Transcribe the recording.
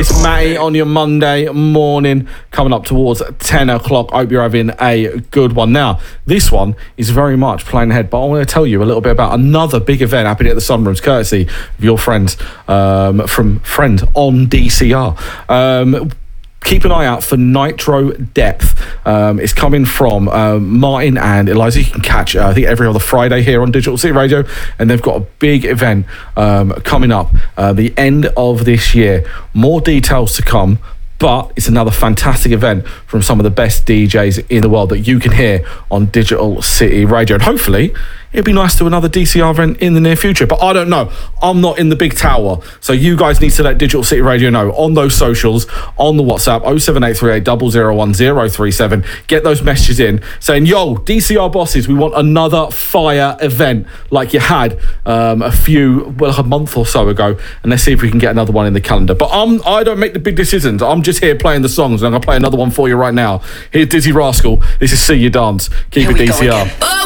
It's Matty on your Monday morning, coming up towards 10 o'clock. I hope you're having a good one. Now, this one is very much playing ahead, but I want to tell you a little bit about another big event happening at the Sunrooms, courtesy of your friends from Friend on DCR. Keep an eye out for Nitro Depth. It's coming from Martin and Eliza. You can catch, I think, every other Friday here on Digital City Radio. And they've got a big event coming up the end of this year. More details to come. But it's another fantastic event from some of the best DJs in the world that you can hear on Digital City Radio. And hopefully, it'd be nice to do another DCR event in the near future. But I don't know. I'm not in the big tower. So you guys need to let Digital City Radio know on those socials, on the WhatsApp, 07838 001 037. Get those messages in saying, yo, DCR bosses, we want another fire event like you had a month or so ago. And let's see if we can get another one in the calendar. But I don't make the big decisions. I'm just here playing the songs, and I'm going to play another one for you right now. Here's Dizzy Rascal. This is See You Dance. Keep it DCR.